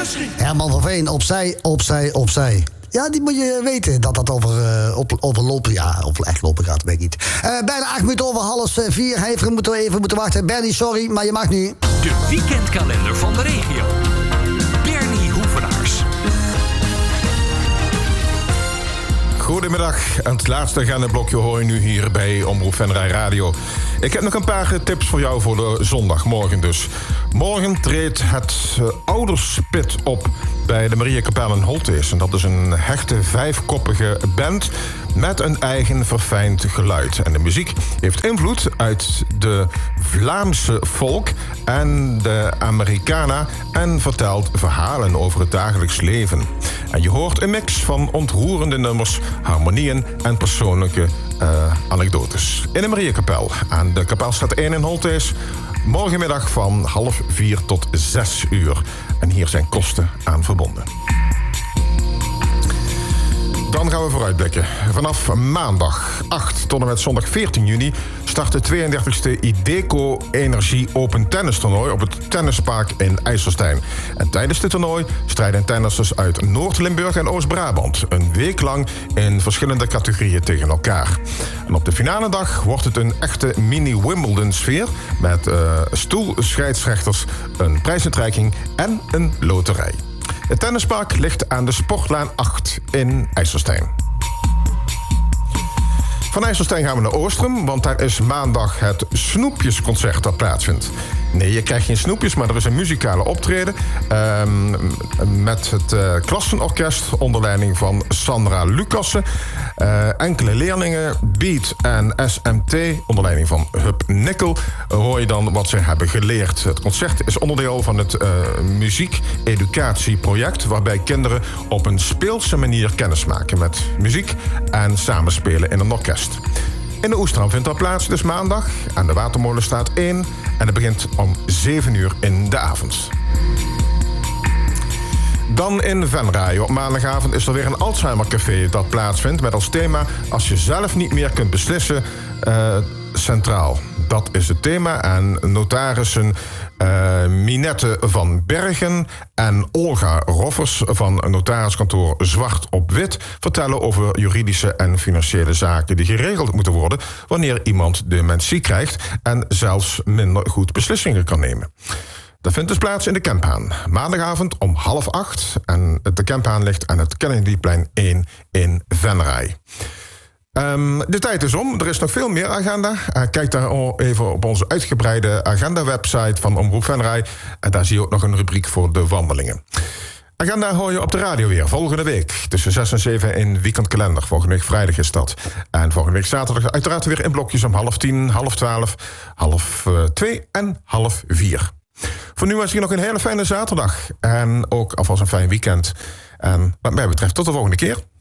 Herman van Veen, opzij. Ja, die moet je weten dat dat over lopen, ja, of echt lopen gaat, weet ik niet. Bijna 8 minuten over 3:30. Even moeten wachten. Bernie, sorry, maar je mag nu. De weekendkalender van de regio. Bernie Hoevenaars. Goedemiddag. En het laatste agendablokje hoor je nu hier bij Omroep Venray Radio. Ik heb nog een paar tips voor jou voor de zondagmorgen dus. Morgen treedt het Ouderspit op bij de Mariakapel in Holthuis. En dat is een hechte 5-koppige band met een eigen verfijnd geluid. En de muziek heeft invloed uit de Vlaamse folk en de Americana en vertelt verhalen over het dagelijks leven. En je hoort een mix van ontroerende nummers, harmonieën en persoonlijke anekdotes. In de Mariakapel aan de Kapelstraat 1 in Holthuis. Morgenmiddag van 3:30 tot 6 uur. En hier zijn kosten aan verbonden. Dan gaan we vooruitblikken. Vanaf maandag 8 tot en met zondag 14 juni... start de 32e Ideco Energie Open Tennis Toernooi... op het tennispark in IJsselstein. En tijdens dit toernooi strijden tennissers uit Noord-Limburg en Oost-Brabant... een week lang in verschillende categorieën tegen elkaar. En op de finale dag wordt het een echte mini-Wimbledon-sfeer... met stoelscheidsrechters, een prijsuitreiking en een loterij. Het tennispark ligt aan de Sportlaan 8 in IJsselstein. Van IJsselstein gaan we naar Oostrum, want daar is maandag het Snoepjesconcert dat plaatsvindt. Nee, je krijgt geen snoepjes, maar er is een muzikale optreden... met het Klassenorkest onder leiding van Sandra Lucassen. Enkele leerlingen, Beat en SMT, onder leiding van Hup Nikkel... hoor je dan wat ze hebben geleerd. Het concert is onderdeel van het muziek-educatieproject... waarbij kinderen op een speelse manier kennis maken met muziek... en samenspelen in een orkest. In de Oestram vindt dat plaats, dus maandag, aan de Watermolenstraat 1... en het begint om 7 uur in de avond. Dan in Venray. Op maandagavond is er weer een Alzheimer-café dat plaatsvindt... met als thema, als je zelf niet meer kunt beslissen, centraal. Dat is het thema. En notarissen Minette van Bergen en Olga Roffers... van notariskantoor Zwart op Wit... vertellen over juridische en financiële zaken... die geregeld moeten worden wanneer iemand dementie krijgt... en zelfs minder goed beslissingen kan nemen. Dat vindt dus plaats in de Kemphaan. Maandagavond om 7:30. En de Kemphaan ligt aan het Kennedyplein 1 in Venray. De tijd is om. Er is nog veel meer agenda. Kijk daar even op onze uitgebreide agenda-website van Omroep Venray. En daar zie je ook nog een rubriek voor de wandelingen. Agenda hoor je op de radio weer. Volgende week tussen 6 en 7 in Weekendkalender. Volgende week vrijdag is dat. En volgende week zaterdag uiteraard weer in blokjes om 11:10, 11:12, 1:30 en 3:30. Voor nu wens ik je nog een hele fijne zaterdag. En ook alvast een fijn weekend. En wat mij betreft tot de volgende keer.